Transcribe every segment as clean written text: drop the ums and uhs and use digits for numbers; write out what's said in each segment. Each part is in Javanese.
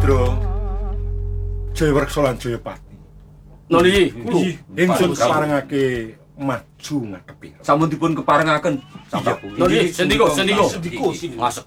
Jayabadra, Jayawreksa lan Jayapati. Nuli, ingsun keparengake maju ngadepi. Sampun dipun keparengaken. Nuli, sendiko. Masuk.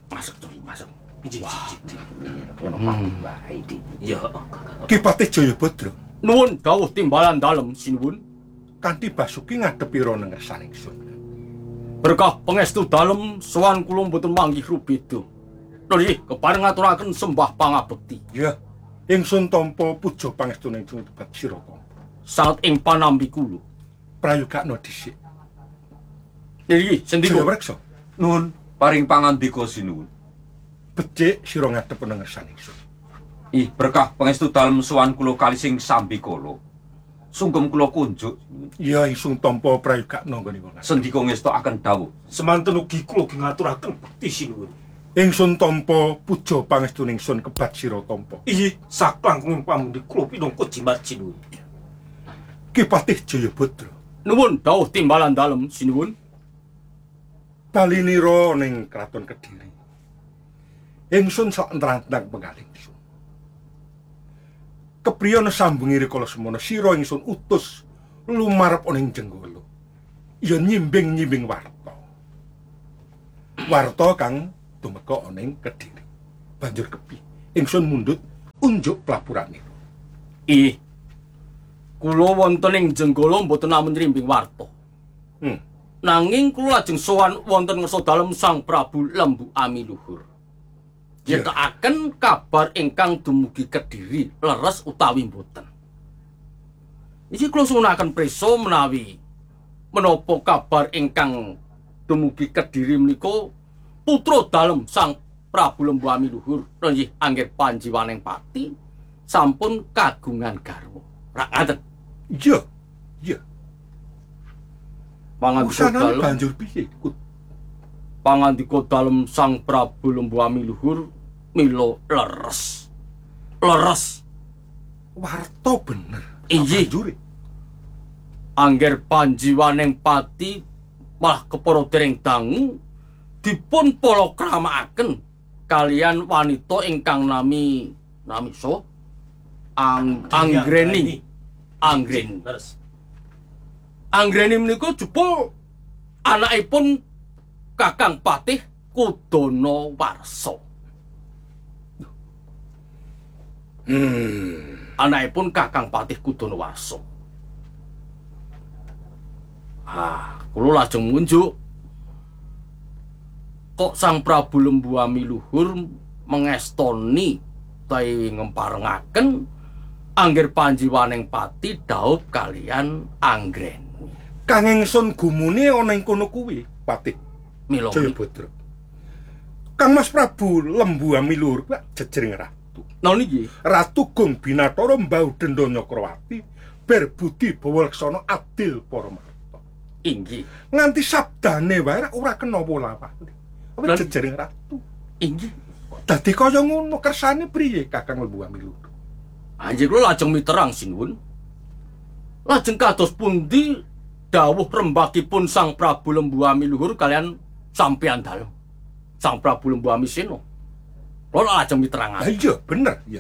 Iya. Ki Patih Jayabadra, Nuwun dawuh timbalan dalem sinuwun. kanthi Basuki ngadepi rana ngersane ingsun. Berkah pangestu dalem sowan kula mboten manggih rubeda. Nuli, kepareng ngaturaken sembah pangabekti. Ya, ingsun tampa puja pangestune ingsun tebat sira tampa. Sanget ing panambi kula. Prayogakna dhisik. Niki, sendiko. Jayawreksa, Nuwun paring pangandika sinuwun. becik sira ngadep ana ngersane ingsun. Ih, berkah pangestu dalem sowan kula kalising sambikala. Sungkem kula kunjuk. Ya ingsun tampa prayogakna nggone wong. Sendika ngestokaken dawuh. Semanten ugi kula ngaturaken bekti sinuwun. Ingsun tampa puja pangestune ingsun kebat sira tampa. Iyi saklangkung pamundi kula pinangka jimat sinuwun. Ki Patih Jayabadra, Nuwun dawuh timbalan dalem sinuwun. balinira ning Kraton Kediri. Ingsun sak entrang-entrang penggalih ingsun. Kepriya sambungi rikala semana sira ingsun utus lumarep ning Jenggala. Ya nyimbing-nyimbing warta. Warta kang tumeka ning Kediri. Banjur kepi ingsun mundhut unjuk plapuranira. Kula wonten ing Jenggala mboten namung nrimbing warta. Nanging kula lajeng sowan wonten ngersa dalem Sang Prabu Lembu Ami Luhur. Nyetakaken kabar ingkang dumugi Kediri leres utawi mboten. Iki kula suwunaken prisa menawi menapa kabar ingkang dumugi Kediri menika putra dalem Sang Prabu Lembu Ami Luhur nggih Angger Panjiwaning Pati sampun kagungan garwa. Rak ngaten. Iya. Pangandika Usanane dalem banjur piye? pangandika dalem Sang Prabu Lembu Ami Luhur mila leres. Warta bener. Inggih. Banjure. Angger Panjiwaning Pati malah kepara dereng dangu dipun palakramaken kalian wanita ingkang nami so Anggreni. Anggreni menika jupul anakipun Kakang Patih Kudana Warsa. Anakipun Kakang Patih Kudana Warsa. Kula lajeng munjuk kok Sang Prabu Lembu Ami Luhur mengestoni utawi ngemparengaken Angger Panjiwaning Pati dhaup kalian Anggreni. Kang ingsun gumune ana ing kono kuwi, Patih Mila Jayabadra. Kang Mas Prabu Lembu Ami Luhur kuwi jejering ratu. niki Ratu Gung Binathara mbau Denda Nyakrawati berbudi bawaksana adil para marta. inggih. Nganti sabdane wae ora kena wolawali. Apa jejering ratu. Inggih. Dadi kaya ngono kersane priye Kakang Lembu Ami Luhur? Anjir kula lajeng miterang sinuwun. Lajeng kados pundi dawuh rembakipun Sang Prabu Lembu Ami Luhur kalian sampeyan dalem Sang Prabu Lembu Ami Sena. Kula lajeng miterangaken. Iya, bener, ya.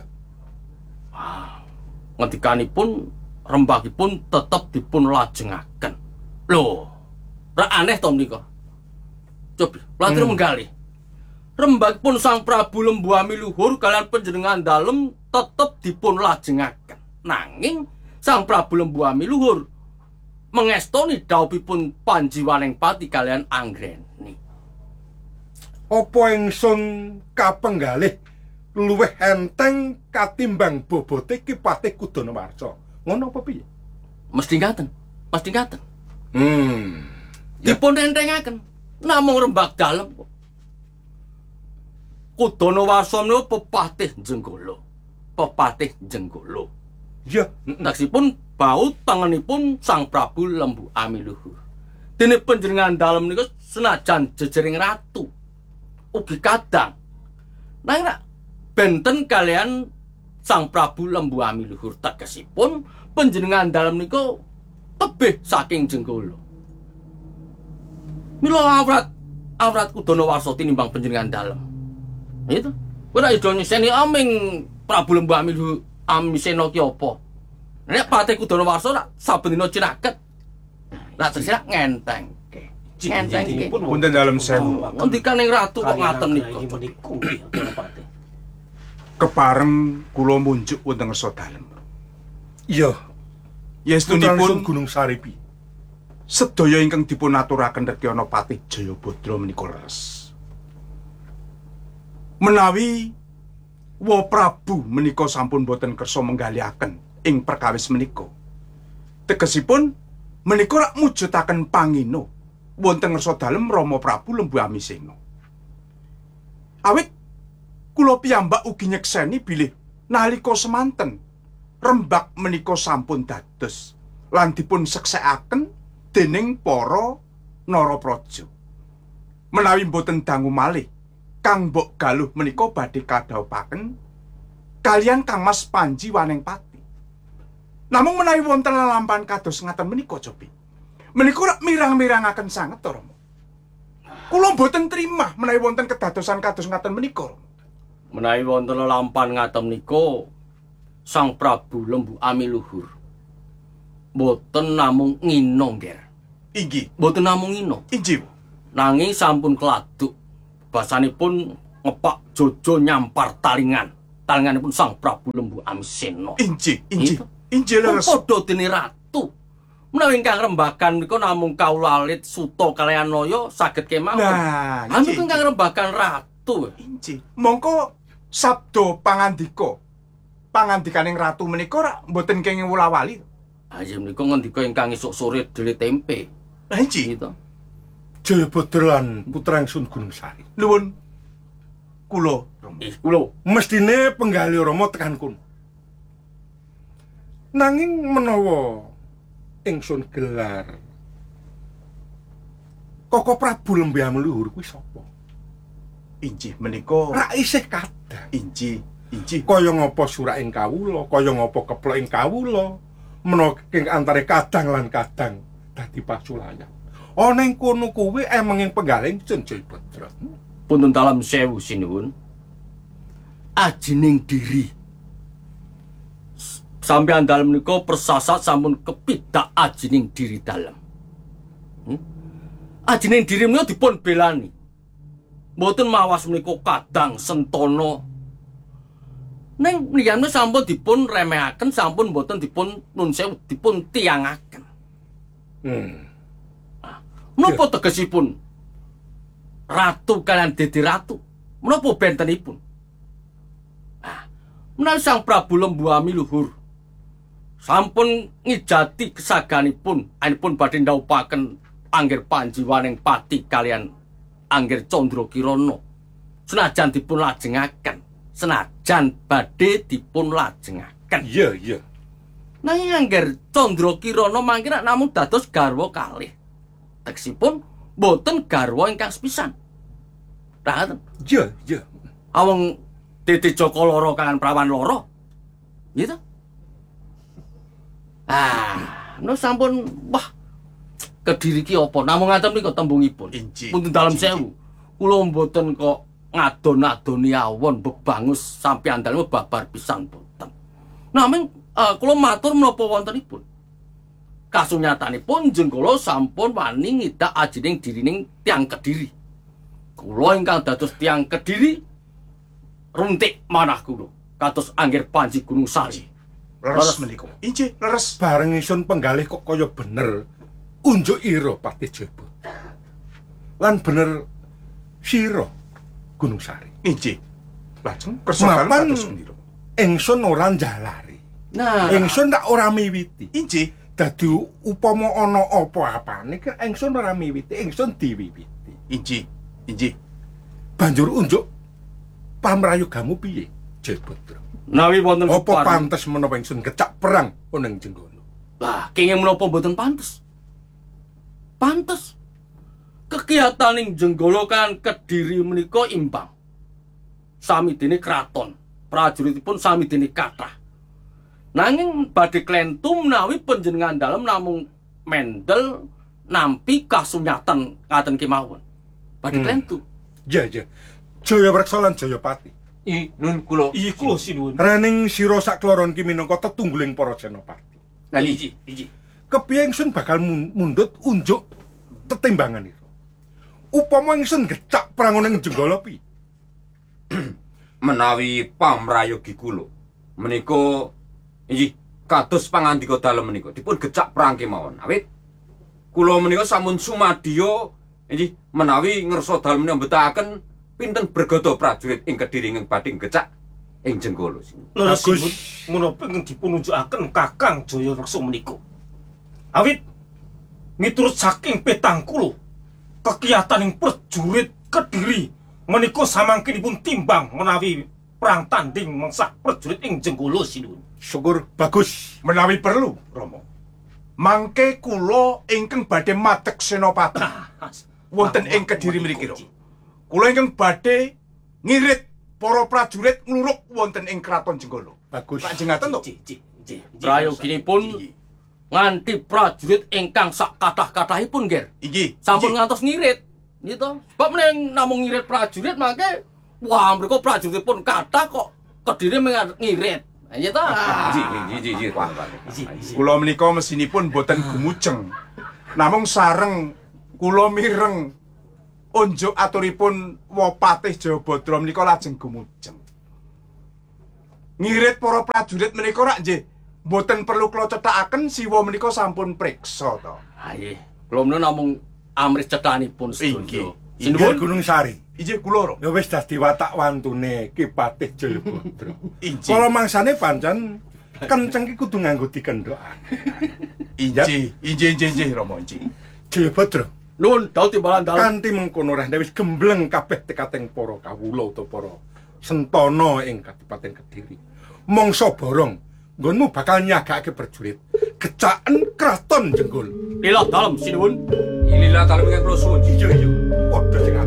Ngetikanipun rembakipun tetep dipun lajengaken. Lho, ra aneh to menika. Coba, latir menggali. Rembakipun Sang Prabu Lembu Ami Luhur kalian panjenengan dalem tetep dipun lajengaken. Nanging Sang Prabu Lembu Ami Luhur mengestoni dhauphipun Panjiwaning Pati kalian Anggreni. Apa ingsun kapenggalih luwih enteng katimbang bobote Ki Patih Kudana Warsa? Ngono apa piye? Mesti ngaten. Ya. Dipun entengaken namung rembak dalem. Kudana Warsa menika pepatih Jenggala. Ya, Taksipun baut tanganipun Sang Prabu Lembu Ami Luhur. Dene panjenengan dalem menika senajan jejering ratu ugi kadang nanging benten kalian Sang Prabu Lembu Ami Luhur tegesipun panjenengan dalem menika tebih saking Jenggala. Mila awrat Kudana Warsa tinimbang panjenengan dalem. Itu ora ido nyeseni aming Prabu Lembu Amisena ki apa? Nek Patih Kudanawarsa rak saben dina cinaket. Lah terus ngentengke. Ngentengke. Punten dalem sewu. Ngendikaning ratu kok ngaten niku. Kepareng kula munjuk wonten ngarsa dalem. Iya, Yestunipun Gunung Saripi. sedaya ingkang dipun aturaken Rekyana Patih Jayabadra menika leres. Menawi Wa Prabu menika sampun boten kersa menggalihaken ing perkawis menika. Tegesipun menika rak mujudaken pangino wonten ngarsa dalem Rama Prabu Lembu Amisena. Awit kula piyambak ugi nyekseni bilih nalika semanten rembag menika sampun dados lan dipun seksekaken dening para Narapraja. Menawi boten dangu malih Kang Mbok Galuh menika badhe kadhawuhaken kalian Kang Mas Panji Wanengpati. Namung menawi wonten lelampahan kados ngaten menika Jopi, menika rak mirang-mirangaken sanget to Rama. Kula boten trimah menawi wonten kedadosan kados ngaten menika. Menawi wonten lelampahan ngaten menika Sang Prabu Lembu Amiluhur boten namung ngina, Nger. Inggih, Boten namung ngina, inggih. nanging sampun keladuk. Basanipun ngepak jojo nyampar talingan. Talinganipun Sang Prabu Lembu Amisena. Inggih, inggih. Inggih leres. Padha dene ratu. Menawi ingkang rembagan menika namung kawula alit Suta kaliyan Naya saged kemawon. Nah, anu inggih. ingkang rembagan ratu. Inggih. Mongko sabda pangandikaning ratu menika rak mboten kenging wula-wali. Aja menika ngendika ingkang esuk sore dele tempe. Lah inggih. Gitu. Jayabadra lan putra ingsun Gunung Sari. Nuwun kula Rama. Kula Mestine penggali Rama tekan kono. Nanging menawa ingsun gelar Koko Prabu Lembu Amiluhur kuwi sapa? Inggih menika Rak isih kadang. inggih, inggih. Kaya ngapa suraking kawula, kaya ngapa keploking kawula, menawa ing antare kadang lan kadang dadi pasulayan. Ana ing kono kuwi emenging penggaling Jayabadra. punten dalam sewu sinuwun. Ajining diri. Sampeyan dalem menika persasat sampun kepidak ajining diri dalem. Ajining diri menika dipun belani. Mboten mawas menika kadang sentana. Ning mriyane sampun dipun remehaken, sampun mboten dipun nun sewu dipun tiangaken. Menapa tegesipun? Ratu kalian dadi ratu. Menapa bentenipun? Menawi Sang Prabu Lembu Amiluhur sampun ngijati kesaganipun, anipun badhe ndhawuhaken Angger Panji Wanengpati kalian Angger Candrakirana. Senajan dipun lajengaken, senajan badhe dipun lajengaken. Iya, iya. Nanging Angger Candrakirana mangke namung dados garwa kalih. Tegesipun boten garwa ingkang sepisan. Lah, Iya, iya. awong Dede Jaka Lara kangen prawan Lara. Gitu. No sampun wah Kediri ki apa? Namung ngaten menika tembungipun. Inji. Punten dalem Inji. sewu. Kula mboten kok ngadon-adoni awon bebangus sampeyan dalem babar pisan boten. Naming kula matur menapa wontenipun. Kasunyatanipun jeneng kula sampun wani ngidak ajining dirining tiyang Kediri. Kula ingkang dados tiyang Kediri runtik manah kula kados Angger Panji Gunung Sari. Leres menika. Inggih, leres. Bareng ingsun penggalih kok kaya bener unjuk ira Patih Jayabadra. Lan bener sira Gunung Sari. Inggih. Lajeng kersa dalem Mapan kados punika. ingsun ora njalari. Nah, Ingsun tak ora miwiti. Inggih. Dadi upama ana apa-apane ki ingsun ora miwiti, ingsun diwiwiti. Inggih. Inggih. Banjur unjuk pamrayogamu piye, Jayabadra? nawi wonten Apa kepareng. pantes menawa ingsun kecak perang ana ing Jenggala? Lah, kenging menapa mboten pantes? Pantes. Kegiataning Jenggala kan Kediri menika imbang. Sami dene kraton, prajuritipun sami dene kathah. Nanging badhe klentu menawi panjenengan dalem namung mendel nampi kasunyatan ngaten kemawon. Badhe klentu. Ya, ya. Jayabreksa lan Jayapati Nun kula. Iku lho sinuwun. Rening sira sakloron ki minangka tetungguling para senopati. Lah Iji. Kepiye ingsun bakal mundhut unjuk tetimbangan itu. Upama ingsun gecak prangoning jenggala pi. menawi pamrayogi kula menika inggih kados pangandika dalem menika dipun gecak perang kemawon. Awit kula menika sampun sumadya inggih menawi ngersa dalem menika mbetahaken pinten bergada prajurit ing Kediri ing badhe gecak ing Jenggala. Lha sinuwun menapa ingkang dipununjukaken Kakang Jaya Reksa menika. Awit miturut saking petang kula kekiyataning prajurit Kediri menika samangkinipun timbang menawi perang tanding mengsah prajurit ing Jenggala sinuwun. Syukur bagus. Menawi perlu, Rama. Mangke kula ingkang badhe madeg senopati wonten ing Kediri mriki. Kula ingkang badhe ngirit para prajurit ngluruk wonten ing Kraton Jenggala. Bagus. Lajengaken to. Prayoginipun nganti prajurit ingkang sak kathah-kathahipun, Ger. Inggih. Sampun ngantos ngirit. Gitu. Sebab ning namung ngirit prajurit mangke wah mereka prajuritipun kathah kok Kediri ngirit. Iya ta. Ji. Kula menika mesinipun boten gumujeng. Namung sareng kula mireng unjuk aturipun Wapatih Jayabadra menika lajeng gumujeng. Ngirit para prajurit menika rak nggih boten perlu kula cethakaken siwa menika sampun priksa to. Ha nggih. Kula menika namung amris cethanipun Inggih. sedaya. Inggih Gunung Sari. Inggih kula. Ya wis dadi watak wantune Ki Patih Jayabadra. Inggih. Kala mangsane pancen kenceng ki kudu nganggo dikendokan. Inggih Rama inggih. Jayabadra. Nuwun dawuh timbalan dalem. Kanthi mengkono rene wis gembleng kabeh tekating para kawula utawa para sentana ing Kadipaten Kediri. Mangsa borong nggonmu bakal nyagake prajurit gecaken Kraton Jenggala. Lila dalem sinuwun. Inilah dalem ingkang kula suwun. Iya. Padha sing